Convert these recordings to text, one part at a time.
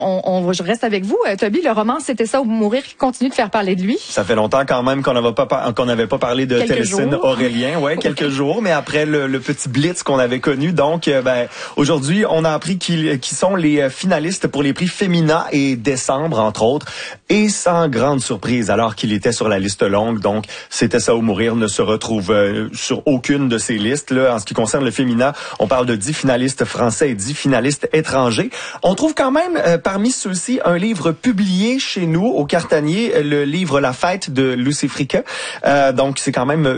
Je reste avec vous. Toby, le roman C'était ça ou mourir qui continue de faire parler de lui. Ça fait longtemps quand même qu'on n'avait pas parlé de Télésine Aurélien. Ouais, quelques jours, mais après le petit blitz qu'on avait connu. Donc, aujourd'hui, on a appris qui sont les finalistes pour les prix Femina et Décembre, entre autres. Et sans grande surprise, alors qu'il était sur la liste longue, donc C'était ça ou mourir ne se retrouve sur aucune de ces listes. Là, en ce qui concerne le Femina, on parle de 10 finalistes français et 10 finalistes étrangers. On trouve quand même parmi ceux-ci un livre publié chez nous au Cartanier, le livre La Fête de Lucy Frica. Donc c'est quand même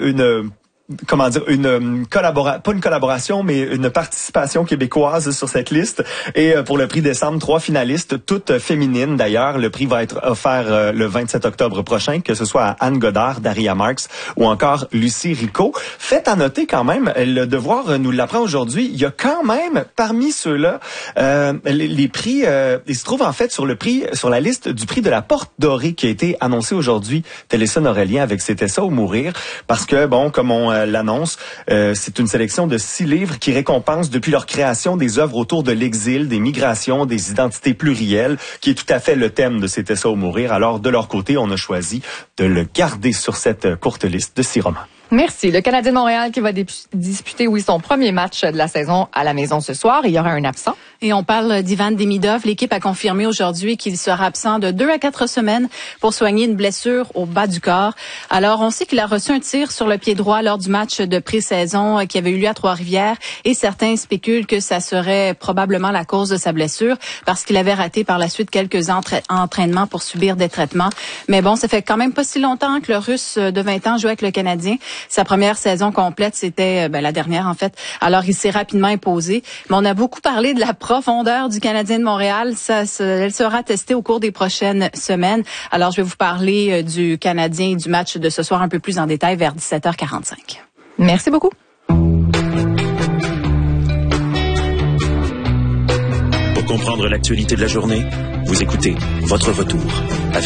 pas une collaboration, mais une participation québécoise sur cette liste. Et pour le prix Décembre, 3 finalistes, toutes féminines d'ailleurs. Le prix va être offert le 27 octobre prochain, que ce soit à Anne Godard, Daria Marks ou encore Lucie Rico. Fait à noter quand même, le Devoir nous l'apprend aujourd'hui, il y a quand même parmi ceux-là les prix, ils se trouvent en fait sur la liste du prix de la Porte Dorée qui a été annoncé aujourd'hui, Télésine Aurélien avec C'était ça ou mourir, parce que bon, comme on l'annonce, c'est une sélection de 6 livres qui récompensent depuis leur création des œuvres autour de l'exil, des migrations, des identités plurielles, qui est tout à fait le thème de C'était ça ou mourir. Alors, de leur côté, on a choisi de le garder sur cette courte liste de 6 romans. Merci. Le Canadien de Montréal qui va disputer, son premier match de la saison à la maison ce soir. Il y aura un absent. Et on parle d'Ivan Demidov. L'équipe a confirmé aujourd'hui qu'il sera absent de 2 à 4 semaines pour soigner une blessure au bas du corps. Alors, on sait qu'il a reçu un tir sur le pied droit lors du match de pré-saison qui avait eu lieu à Trois-Rivières. Et certains spéculent que ça serait probablement la cause de sa blessure parce qu'il avait raté par la suite quelques entraînements pour subir des traitements. Mais bon, ça fait quand même pas si longtemps que le Russe de 20 ans jouait avec le Canadien. Sa première saison complète, c'était la dernière en fait. Alors, il s'est rapidement imposé. Mais on a beaucoup parlé de la profondeur du Canadien de Montréal. Elle sera testée au cours des prochaines semaines. Alors, je vais vous parler du Canadien et du match de ce soir un peu plus en détail vers 17h45. Merci beaucoup. Pour comprendre l'actualité de la journée, vous écoutez Votre Retour.